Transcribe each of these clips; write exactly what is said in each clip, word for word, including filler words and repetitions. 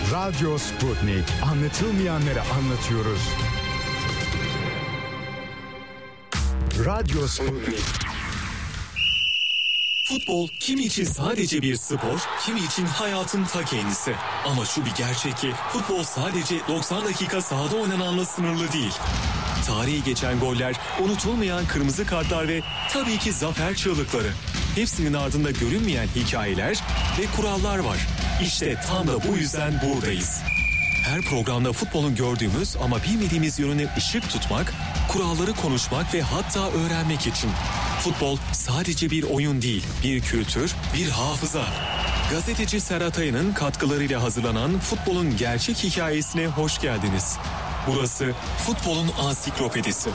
Radyo Sputnik. Anlatılmayanları anlatıyoruz. Radyo Sputnik. Futbol kimi için sadece bir spor, kimi için hayatın ta kendisi. Ama şu bir gerçek ki futbol sadece doksan dakika sahada oynananla sınırlı değil. Tarihi geçen goller, unutulmayan kırmızı kartlar ve tabii ki zafer çığlıkları. Hepsinin ardında görünmeyen hikayeler ve kurallar var. İşte tam da bu yüzden buradayız. Her programda futbolun gördüğümüz ama bilmediğimiz yönüne ışık tutmak, kuralları konuşmak ve hatta öğrenmek için. Futbol sadece bir oyun değil, bir kültür, bir hafıza. Gazeteci Serhat Aya'nın katkılarıyla hazırlanan futbolun gerçek hikayesine hoş geldiniz. Burası futbolun ansiklopedisi.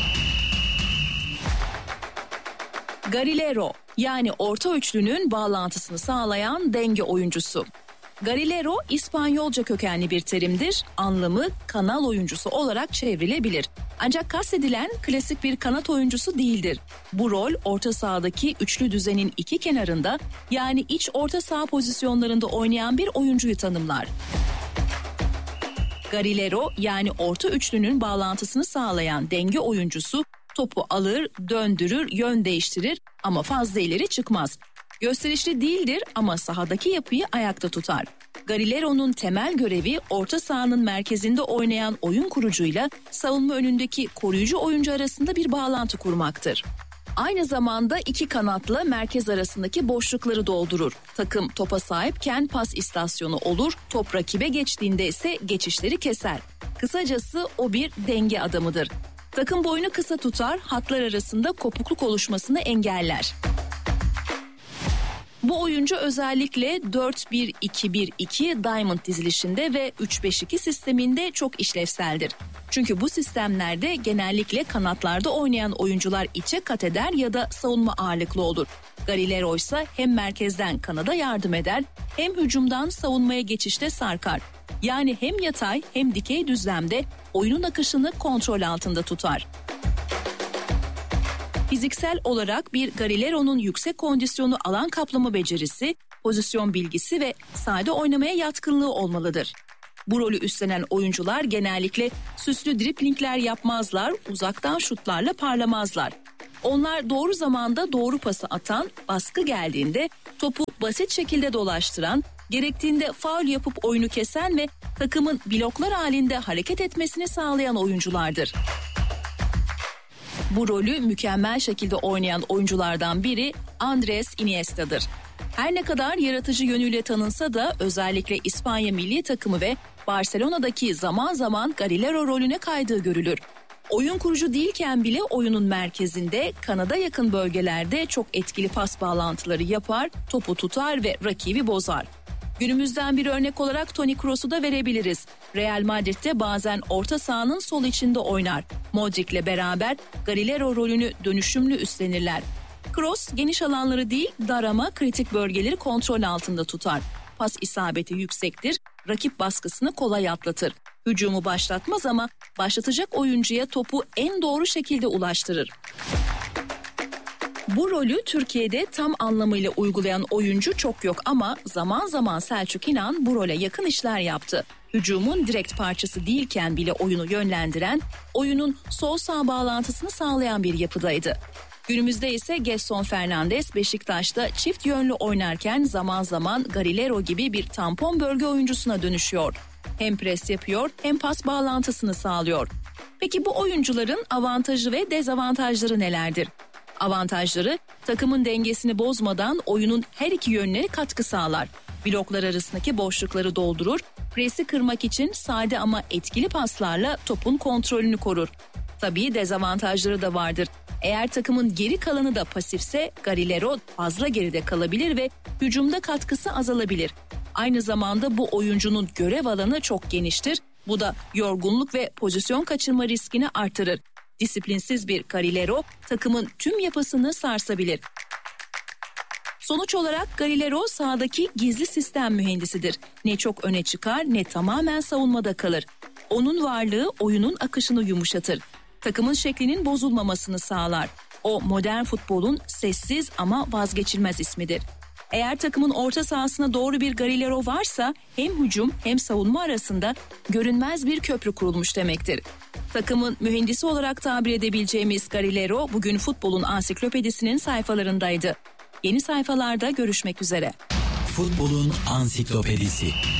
Garrilero, yani orta üçlünün bağlantısını sağlayan denge oyuncusu. Garrilero İspanyolca kökenli bir terimdir. Anlamı kanal oyuncusu olarak çevrilebilir. Ancak kastedilen klasik bir kanat oyuncusu değildir. Bu rol orta sahadaki üçlü düzenin iki kenarında, yani iç orta saha pozisyonlarında oynayan bir oyuncuyu tanımlar. Garrilero, yani orta üçlünün bağlantısını sağlayan denge oyuncusu topu alır, döndürür, yön değiştirir ama fazla ileri çıkmaz. Gösterişli değildir ama sahadaki yapıyı ayakta tutar. Garrilero'nun temel görevi orta sahanın merkezinde oynayan oyun kurucuyla savunma önündeki koruyucu oyuncu arasında bir bağlantı kurmaktır. Aynı zamanda iki kanatla merkez arasındaki boşlukları doldurur. Takım topa sahipken pas istasyonu olur, top rakibe geçtiğinde ise geçişleri keser. Kısacası o bir denge adamıdır. Takım boyunu kısa tutar, hatlar arasında kopukluk oluşmasını engeller. Bu oyuncu özellikle dört bir iki bir iki Diamond dizilişinde ve üç beş iki sisteminde çok işlevseldir. Çünkü bu sistemlerde genellikle kanatlarda oynayan oyuncular içe kat eder ya da savunma ağırlıklı olur. Garrilero ise hem merkezden kanada yardım eder, hem hücumdan savunmaya geçişte sarkar. Yani hem yatay hem dikey düzlemde oyunun akışını kontrol altında tutar. Fiziksel olarak bir Garrilero'nun yüksek kondisyonu, alan kaplama becerisi, pozisyon bilgisi ve sahada oynamaya yatkınlığı olmalıdır. Bu rolü üstlenen oyuncular genellikle süslü driplingler yapmazlar, uzaktan şutlarla parlamazlar. Onlar doğru zamanda doğru pası atan, baskı geldiğinde topu basit şekilde dolaştıran, gerektiğinde faul yapıp oyunu kesen ve takımın bloklar halinde hareket etmesini sağlayan oyunculardır. Bu rolü mükemmel şekilde oynayan oyunculardan biri Andres Iniesta'dır. Her ne kadar yaratıcı yönüyle tanınsa da özellikle İspanya milli takımı ve Barcelona'daki zaman zaman Garrilero rolüne kaydığı görülür. Oyun kurucu değilken bile oyunun merkezinde, kanada yakın bölgelerde çok etkili pas bağlantıları yapar, topu tutar ve rakibi bozar. Günümüzden bir örnek olarak Toni Kroos'u da verebiliriz. Real Madrid'de bazen orta sahanın sol içinde oynar. Modric'le beraber Garrilero rolünü dönüşümlü üstlenirler. Kroos geniş alanları değil, dar ama kritik bölgeleri kontrol altında tutar. Pas isabeti yüksektir, rakip baskısını kolay atlatır. Hücumu başlatmaz ama başlatacak oyuncuya topu en doğru şekilde ulaştırır. Bu rolü Türkiye'de tam anlamıyla uygulayan oyuncu çok yok ama zaman zaman Selçuk İnan bu role yakın işler yaptı. Hücumun direkt parçası değilken bile oyunu yönlendiren, oyunun sol sağ bağlantısını sağlayan bir yapıdaydı. Günümüzde ise Gedson Fernandes Beşiktaş'ta çift yönlü oynarken zaman zaman Garrilero gibi bir tampon bölge oyuncusuna dönüşüyor. Hem pres yapıyor hem pas bağlantısını sağlıyor. Peki bu oyuncuların avantajı ve dezavantajları nelerdir? Avantajları, takımın dengesini bozmadan oyunun her iki yönleri katkı sağlar. Bloklar arasındaki boşlukları doldurur, presi kırmak için sade ama etkili paslarla topun kontrolünü korur. Tabii dezavantajları da vardır. Eğer takımın geri kalanı da pasifse Garrilero fazla geride kalabilir ve hücumda katkısı azalabilir. Aynı zamanda bu oyuncunun görev alanı çok geniştir. Bu da yorgunluk ve pozisyon kaçırma riskini artırır. Disiplinsiz bir Garrilero takımın tüm yapısını sarsabilir. Sonuç olarak Garrilero sahadaki gizli sistem mühendisidir. Ne çok öne çıkar ne tamamen savunmada kalır. Onun varlığı oyunun akışını yumuşatır. Takımın şeklinin bozulmamasını sağlar. O modern futbolun sessiz ama vazgeçilmez ismidir. Eğer takımın orta sahasına doğru bir Galileo varsa hem hücum hem savunma arasında görünmez bir köprü kurulmuş demektir. Takımın mühendisi olarak tabir edebileceğimiz Galileo bugün futbolun ansiklopedisinin sayfalarındaydı. Yeni sayfalarda görüşmek üzere. Futbolun ansiklopedisi.